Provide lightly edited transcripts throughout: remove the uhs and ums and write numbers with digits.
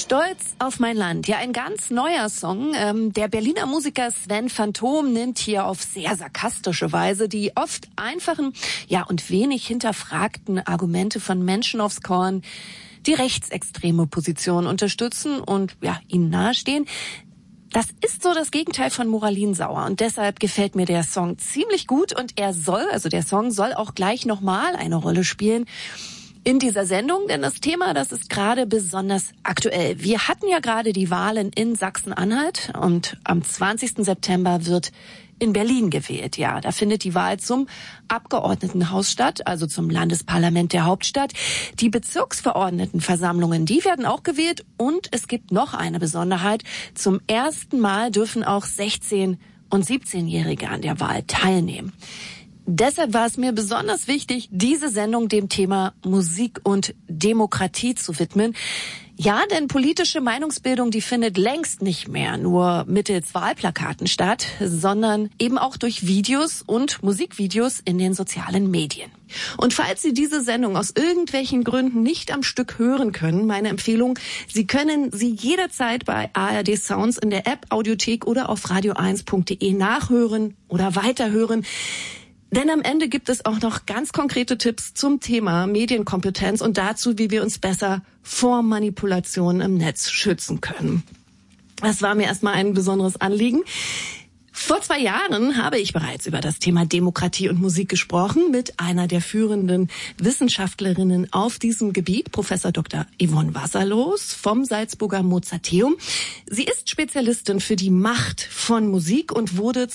Stolz auf mein Land. Ja, ein ganz neuer Song. Der Berliner Musiker Sven Phantom nimmt hier auf sehr sarkastische Weise die oft einfachen, ja, und wenig hinterfragten Argumente von Menschen aufs Korn, die rechtsextreme Positionen unterstützen und, ja, ihnen nahestehen. Das ist so das Gegenteil von Moralinsauer und deshalb gefällt mir der Song ziemlich gut und der Song soll auch gleich nochmal eine Rolle spielen in dieser Sendung, denn das Thema, das ist gerade besonders aktuell. Wir hatten ja gerade die Wahlen in Sachsen-Anhalt und am 20. September wird in Berlin gewählt. Ja, da findet die Wahl zum Abgeordnetenhaus statt, also zum Landesparlament der Hauptstadt. Die Bezirksverordnetenversammlungen, die werden auch gewählt und es gibt noch eine Besonderheit. Zum ersten Mal dürfen auch 16- und 17-Jährige an der Wahl teilnehmen. Deshalb war es mir besonders wichtig, diese Sendung dem Thema Musik und Demokratie zu widmen. Ja, denn politische Meinungsbildung, die findet längst nicht mehr nur mittels Wahlplakaten statt, sondern eben auch durch Videos und Musikvideos in den sozialen Medien. Und falls Sie diese Sendung aus irgendwelchen Gründen nicht am Stück hören können, meine Empfehlung, Sie können sie jederzeit bei ARD Sounds in der App, Audiothek oder auf radio1.de nachhören oder weiterhören. Denn am Ende gibt es auch noch ganz konkrete Tipps zum Thema Medienkompetenz und dazu, wie wir uns besser vor Manipulationen im Netz schützen können. Das war mir erstmal ein besonderes Anliegen. Vor 2 Jahren habe ich bereits über das Thema Demokratie und Musik gesprochen mit einer der führenden Wissenschaftlerinnen auf diesem Gebiet, Professor Dr. Yvonne Wasserlos vom Salzburger Mozarteum. Sie ist Spezialistin für die Macht von Musik und wurde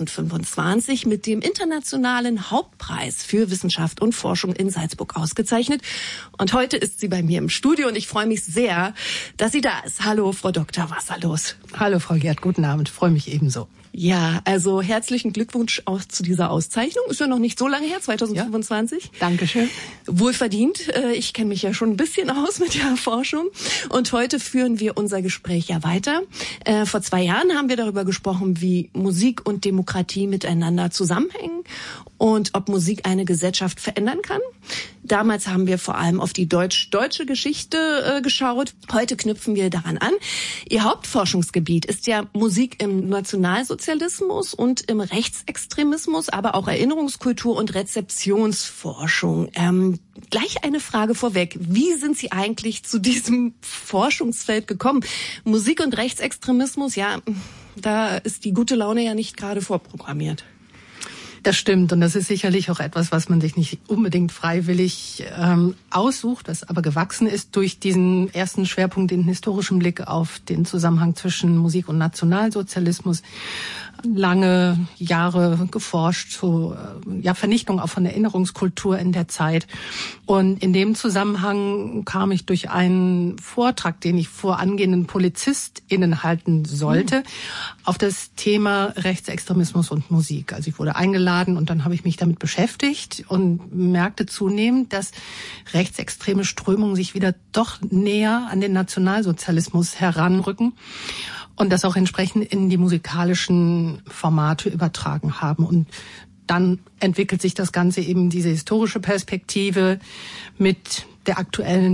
2025 mit dem Internationalen Hauptpreis für Wissenschaft und Forschung in Salzburg ausgezeichnet. Und heute ist sie bei mir im Studio und ich freue mich sehr, dass sie da ist. Hallo, Frau Dr. Wasserlos. Hallo, Frau Gerd, guten Abend, freue mich ebenso. Ja, also herzlichen Glückwunsch auch zu dieser Auszeichnung. Ist ja noch nicht so lange her, 2025. Ja, Dankeschön. Wohlverdient. Ich kenne mich ja schon ein bisschen aus mit der Forschung. Und heute führen wir unser Gespräch ja weiter. Vor 2 Jahren haben wir darüber gesprochen, wie Musik und Demokratie miteinander zusammenhängen und ob Musik eine Gesellschaft verändern kann. Damals haben wir vor allem auf die deutsche Geschichte geschaut. Heute knüpfen wir daran an. Ihr Hauptforschungsgebiet ist ja Musik im Nationalsozialismus und im Rechtsextremismus, aber auch Erinnerungskultur und Rezeptionsforschung. Gleich eine Frage vorweg. Wie sind Sie eigentlich zu diesem Forschungsfeld gekommen? Musik und Rechtsextremismus, ja, da ist die gute Laune ja nicht gerade vorprogrammiert. Das stimmt und das ist sicherlich auch etwas, was man sich nicht unbedingt freiwillig aussucht, das aber gewachsen ist durch diesen ersten Schwerpunkt, den historischen Blick auf den Zusammenhang zwischen Musik und Nationalsozialismus. Lange Jahre geforscht zu Vernichtung auch von Erinnerungskultur in der Zeit. Und in dem Zusammenhang kam ich durch einen Vortrag, den ich vor angehenden PolizistInnen halten sollte, auf das Thema Rechtsextremismus und Musik. Also ich wurde eingeladen und dann habe ich mich damit beschäftigt und merkte zunehmend, dass rechtsextreme Strömungen sich wieder doch näher an den Nationalsozialismus heranrücken. Und das auch entsprechend in die musikalischen Formate übertragen haben. Und dann entwickelt sich das Ganze eben diese historische Perspektive mit der aktuellen